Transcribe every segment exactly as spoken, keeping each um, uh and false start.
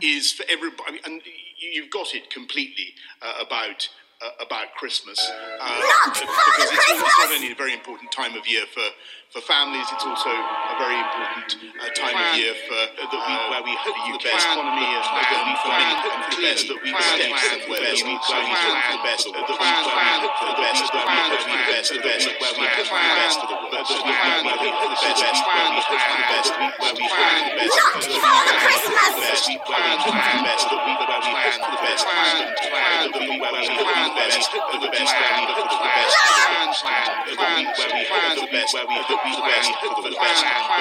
is for everybody, I mean, and you've got it completely uh, about uh, about Christmas, uh, because it's, it's not only a very important time of year for, for families, it's also a very important uh, time of year for uh, that we, where we hope for the best economy and where we for many hope for the best that we steps and where we where we hope for the best that we where we hope for the best where we hope for the best the best where we hope for the best of the world that we where we hope for the best where we hope for the best where we hope for the best not for Christmas where we hope for the best that we where we hope for the best and that we where we hope for the best for the best where we hope for the best where we where we hope for the best where we hope for the best for the best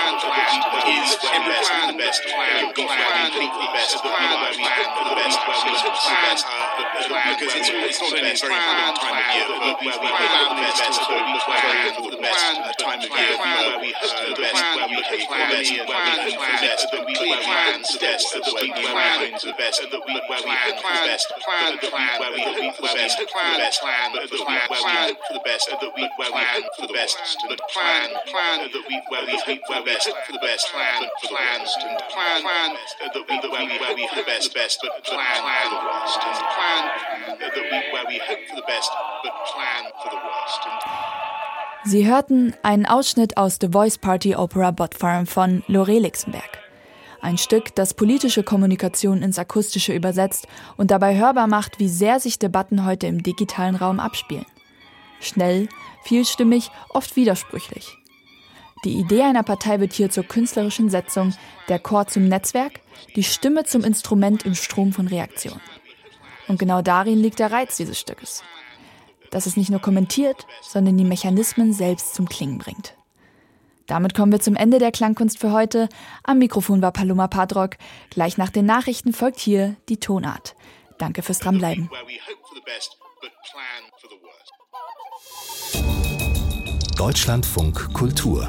is where we best for the best where we complete the best where we hope for the best where we hope for the best because it's it's not only a very important time of year but where we hope for the best so we where we hope for the best time of year where we hope for the best where we hope for the best where we hope for the best that we where we hope for the best that we where we hope for the best that we where we hope for the best that we where we hope for the best for the best but that we where we hope for the best that we where we hope for the best but plan plan that we where we hope for the best for the best but for the best and plan plan that we where we where we hope best best but plan for the worst and plan that we where we hope for the best but plan for the worst and Sie hörten einen Ausschnitt aus The Voice Party Opera Bot Farm von Lore Lixenberg. Ein Stück, das politische Kommunikation ins Akustische übersetzt und dabei hörbar macht, wie sehr sich Debatten heute im digitalen Raum abspielen. Schnell, vielstimmig, oft widersprüchlich. Die Idee einer Partei wird hier zur künstlerischen Setzung, der Chor zum Netzwerk, die Stimme zum Instrument im Strom von Reaktionen. Und genau darin liegt der Reiz dieses Stückes. Dass es nicht nur kommentiert, sondern die Mechanismen selbst zum Klingen bringt. Damit kommen wir zum Ende der Klangkunst für heute. Am Mikrofon war Paloma Padrock. Gleich nach den Nachrichten folgt hier die Tonart. Danke fürs Dranbleiben. Deutschlandfunk Kultur.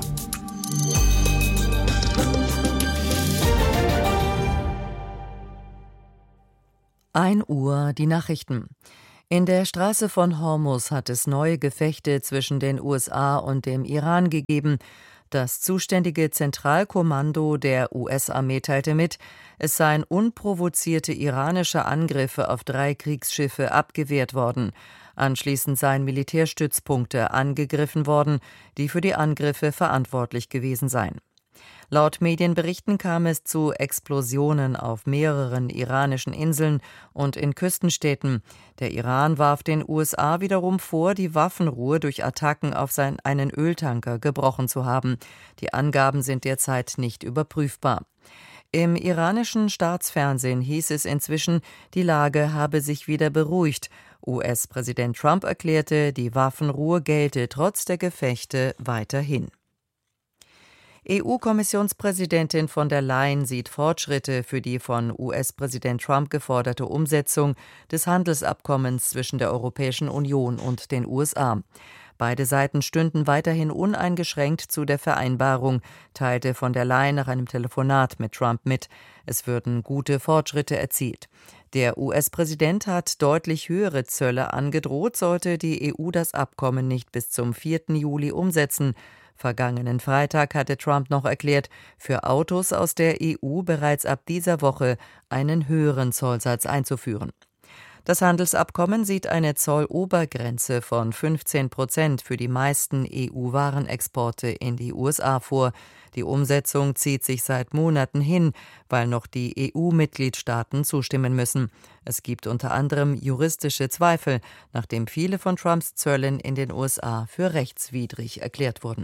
ein Uhr die Nachrichten. In der Straße von Hormuz hat es neue Gefechte zwischen den U S A und dem Iran gegeben. Das zuständige Zentralkommando der U S-Armee teilte mit, es seien unprovozierte iranische Angriffe auf drei Kriegsschiffe abgewehrt worden. Anschließend seien Militärstützpunkte angegriffen worden, die für die Angriffe verantwortlich gewesen seien. Laut Medienberichten kam es zu Explosionen auf mehreren iranischen Inseln und in Küstenstädten. Der Iran warf den U S A wiederum vor, die Waffenruhe durch Attacken auf sein, einen Öltanker gebrochen zu haben. Die Angaben sind derzeit nicht überprüfbar. Im iranischen Staatsfernsehen hieß es inzwischen, die Lage habe sich wieder beruhigt. U S-Präsident Trump erklärte, die Waffenruhe gelte trotz der Gefechte weiterhin. E U-Kommissionspräsidentin von der Leyen sieht Fortschritte für die von U S-Präsident Trump geforderte Umsetzung des Handelsabkommens zwischen der Europäischen Union und den U S A. Beide Seiten stünden weiterhin uneingeschränkt zu der Vereinbarung, teilte von der Leyen nach einem Telefonat mit Trump mit. Es würden gute Fortschritte erzielt. Der U S-Präsident hat deutlich höhere Zölle angedroht, sollte die E U das Abkommen nicht bis zum vierten Juli umsetzen. Vergangenen Freitag hatte Trump noch erklärt, für Autos aus der E U bereits ab dieser Woche einen höheren Zollsatz einzuführen. Das Handelsabkommen sieht eine Zollobergrenze von fünfzehn Prozent für die meisten E U-Warenexporte in die U S A vor. Die Umsetzung zieht sich seit Monaten hin, weil noch die E U-Mitgliedstaaten zustimmen müssen. Es gibt unter anderem juristische Zweifel, nachdem viele von Trumps Zöllen in den U S A für rechtswidrig erklärt wurden.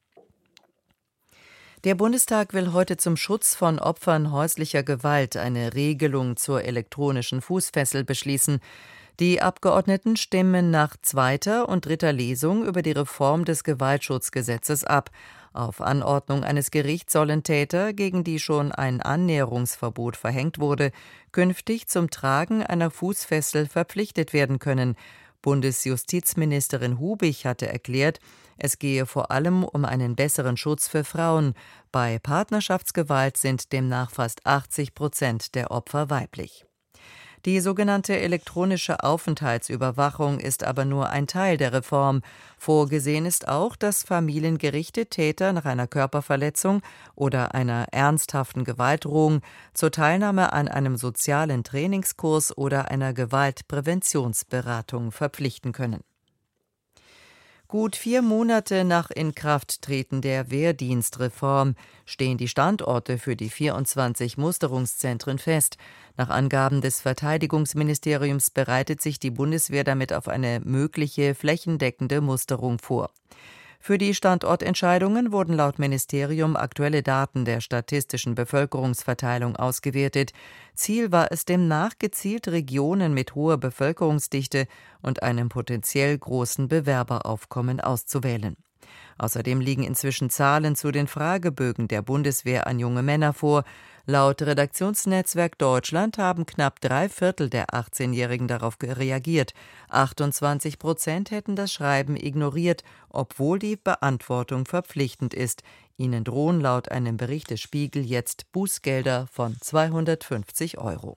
Der Bundestag will heute zum Schutz von Opfern häuslicher Gewalt eine Regelung zur elektronischen Fußfessel beschließen. Die Abgeordneten stimmen nach zweiter und dritter Lesung über die Reform des Gewaltschutzgesetzes ab. Auf Anordnung eines Gerichts sollen Täter, gegen die schon ein Annäherungsverbot verhängt wurde, künftig zum Tragen einer Fußfessel verpflichtet werden können. Bundesjustizministerin Hubich hatte erklärt, es gehe vor allem um einen besseren Schutz für Frauen. Bei Partnerschaftsgewalt sind demnach fast achtzig Prozent der Opfer weiblich. Die sogenannte elektronische Aufenthaltsüberwachung ist aber nur ein Teil der Reform. Vorgesehen ist auch, dass Familiengerichte Täter nach einer Körperverletzung oder einer ernsthaften Gewaltdrohung zur Teilnahme an einem sozialen Trainingskurs oder einer Gewaltpräventionsberatung verpflichten können. Gut vier Monate nach Inkrafttreten der Wehrdienstreform stehen die Standorte für die vierundzwanzig Musterungszentren fest. Nach Angaben des Verteidigungsministeriums bereitet sich die Bundeswehr damit auf eine mögliche flächendeckende Musterung vor. Für die Standortentscheidungen wurden laut Ministerium aktuelle Daten der statistischen Bevölkerungsverteilung ausgewertet. Ziel war es demnach, gezielt Regionen mit hoher Bevölkerungsdichte und einem potenziell großen Bewerberaufkommen auszuwählen. Außerdem liegen inzwischen Zahlen zu den Fragebögen der Bundeswehr an junge Männer vor. Laut Redaktionsnetzwerk Deutschland haben knapp drei Viertel der achtzehnjährigen darauf reagiert. achtundzwanzig Prozent hätten das Schreiben ignoriert, obwohl die Beantwortung verpflichtend ist. Ihnen drohen laut einem Bericht des Spiegel jetzt Bußgelder von zweihundertfünfzig Euro.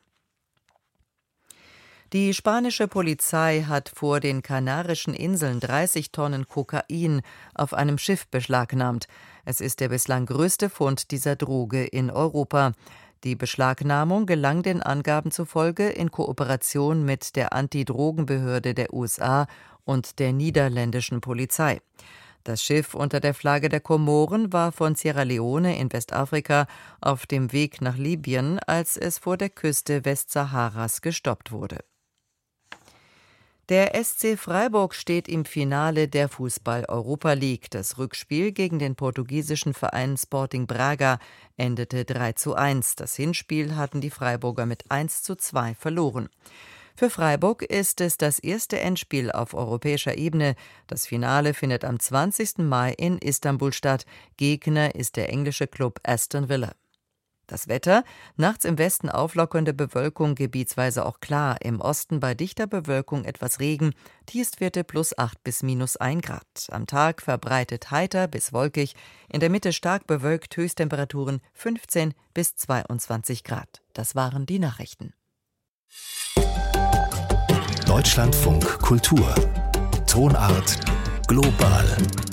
Die spanische Polizei hat vor den Kanarischen Inseln dreißig Tonnen Kokain auf einem Schiff beschlagnahmt. Es ist der bislang größte Fund dieser Droge in Europa. Die Beschlagnahmung gelang den Angaben zufolge in Kooperation mit der Antidrogenbehörde der U S A und der niederländischen Polizei. Das Schiff unter der Flagge der Komoren war von Sierra Leone in Westafrika auf dem Weg nach Libyen, als es vor der Küste Westsaharas gestoppt wurde. Der S C Freiburg steht im Finale der Fußball-Europa League. Das Rückspiel gegen den portugiesischen Verein Sporting Braga endete drei zu eins. Das Hinspiel hatten die Freiburger mit eins zu zwei verloren. Für Freiburg ist es das erste Endspiel auf europäischer Ebene. Das Finale findet am zwanzigsten Mai in Istanbul statt. Gegner ist der englische Klub Aston Villa. Das Wetter: nachts im Westen auflockernde Bewölkung, gebietsweise auch klar, im Osten bei dichter Bewölkung etwas Regen, Tiefstwerte plus acht bis minus ein Grad. Am Tag verbreitet heiter bis wolkig, in der Mitte stark bewölkt, Höchsttemperaturen fünfzehn bis zweiundzwanzig Grad. Das waren die Nachrichten. Deutschlandfunk Kultur. Tonart global.